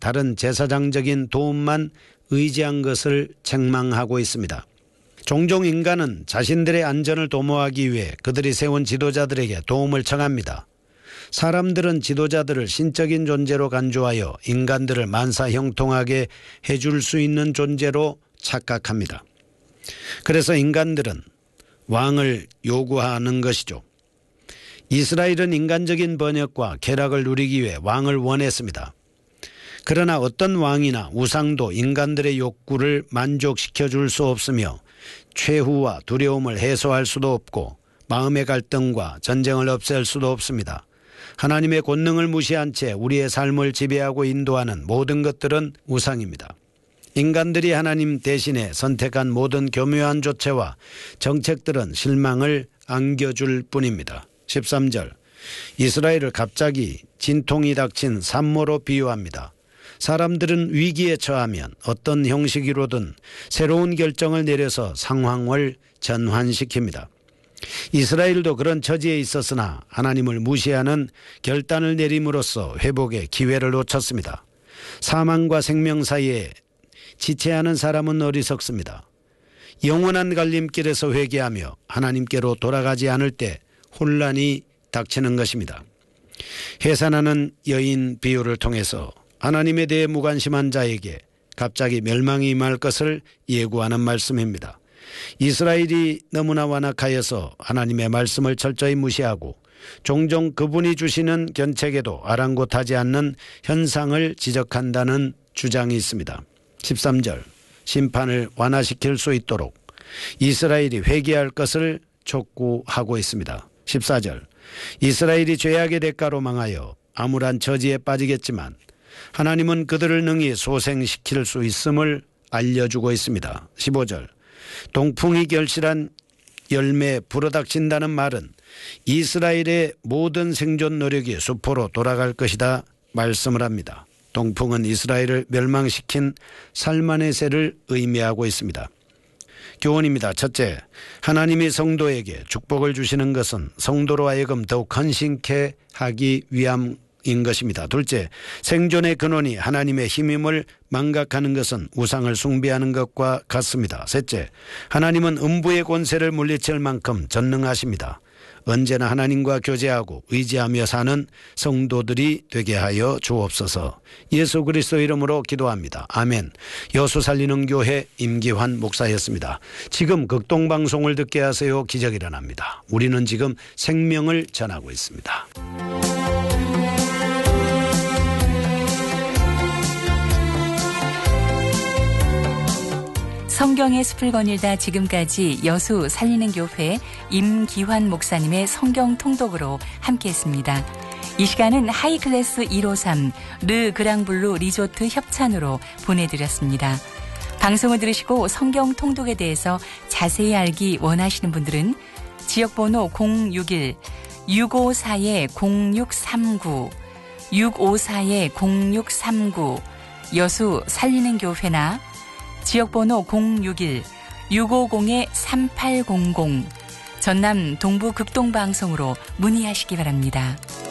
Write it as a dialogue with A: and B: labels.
A: 다른 제사장적인 도움만 의지한 것을 책망하고 있습니다. 종종 인간은 자신들의 안전을 도모하기 위해 그들이 세운 지도자들에게 도움을 청합니다. 사람들은 지도자들을 신적인 존재로 간주하여 인간들을 만사형통하게 해줄 수 있는 존재로 착각합니다. 그래서 인간들은 왕을 요구하는 것이죠. 이스라엘은 인간적인 번역과 쾌락을 누리기 위해 왕을 원했습니다. 그러나 어떤 왕이나 우상도 인간들의 욕구를 만족시켜 줄 수 없으며 최후와 두려움을 해소할 수도 없고 마음의 갈등과 전쟁을 없앨 수도 없습니다. 하나님의 권능을 무시한 채 우리의 삶을 지배하고 인도하는 모든 것들은 우상입니다. 인간들이 하나님 대신에 선택한 모든 교묘한 조치와 정책들은 실망을 안겨줄 뿐입니다. 13절, 이스라엘을 갑자기 진통이 닥친 산모로 비유합니다. 사람들은 위기에 처하면 어떤 형식으로든 새로운 결정을 내려서 상황을 전환시킵니다. 이스라엘도 그런 처지에 있었으나 하나님을 무시하는 결단을 내림으로써 회복의 기회를 놓쳤습니다. 사망과 생명 사이에 지체하는 사람은 어리석습니다. 영원한 갈림길에서 회개하며 하나님께로 돌아가지 않을 때 혼란이 닥치는 것입니다. 해산하는 여인 비유를 통해서 하나님에 대해 무관심한 자에게 갑자기 멸망이 임할 것을 예고하는 말씀입니다. 이스라엘이 너무나 완악하여서 하나님의 말씀을 철저히 무시하고 종종 그분이 주시는 견책에도 아랑곳하지 않는 현상을 지적한다는 주장이 있습니다. 13절, 심판을 완화시킬 수 있도록 이스라엘이 회개할 것을 촉구하고 있습니다. 14절, 이스라엘이 죄악의 대가로 망하여 암울한 처지에 빠지겠지만 하나님은 그들을 능히 소생시킬 수 있음을 알려주고 있습니다. 15절, 동풍이 결실한 열매 불어닥친다는 말은 이스라엘의 모든 생존 노력이 수포로 돌아갈 것이다 말씀을 합니다. 동풍은 이스라엘을 멸망시킨 살만의 새를 의미하고 있습니다. 교훈입니다. 첫째, 하나님이 성도에게 축복을 주시는 것은 성도로 하여금 더욱 헌신케 하기 위함인 것입니다. 둘째, 생존의 근원이 하나님의 힘임을 망각하는 것은 우상을 숭배하는 것과 같습니다. 셋째, 하나님은 음부의 권세를 물리칠 만큼 전능하십니다. 언제나 하나님과 교제하고 의지하며 사는 성도들이 되게 하여 주옵소서. 예수 그리스도 이름으로 기도합니다. 아멘. 여수 살리는 교회 임기환 목사였습니다. 지금 극동방송을 듣게 하세요. 기적이 일어납니다. 우리는 지금 생명을 전하고 있습니다.
B: 성경의 숲을 거닐다 지금까지 여수 살리는 교회 임기환 목사님의 성경 통독으로 함께했습니다. 이 시간은 하이클래스 153 르 그랑블루 리조트 협찬으로 보내드렸습니다. 방송을 들으시고 성경 통독에 대해서 자세히 알기 원하시는 분들은 지역번호 061-654-0639 654-0639 여수 살리는 교회나 지역번호 061-650-3800 전남 동부 극동방송으로 문의하시기 바랍니다.